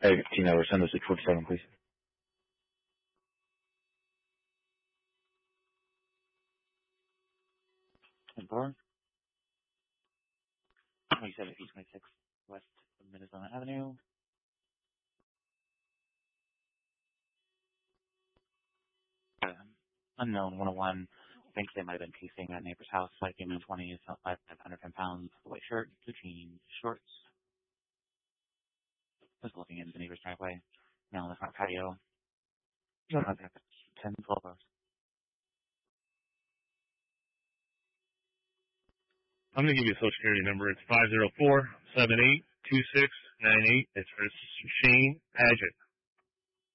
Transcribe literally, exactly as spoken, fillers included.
Hey, fifteen hours, send us at forty-seven, please. ten four. twenty-seven, East twenty-six, West Minnesota Avenue. Um, unknown, one oh one. Thinks they might have been casing at neighbor's house. Like in twenty, about five hundred pounds. White shirt, blue jeans, shorts. Just looking into the neighbor's driveway. Now in the front patio. ten, twelve hours. I'm going to give you a social security number. It's five zero four, seven eight two six nine eight. It's for Shane Paget.